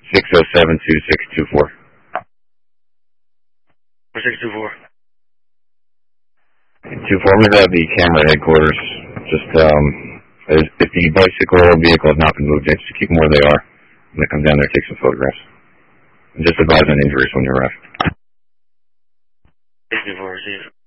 607-2624. 4624. 2-4, we have the camera at headquarters. Just, if the bicycle or vehicle has not been moved, just keep them where they are. When they come down there, take some photographs. And just advise on injuries when you arrive. 64, receive.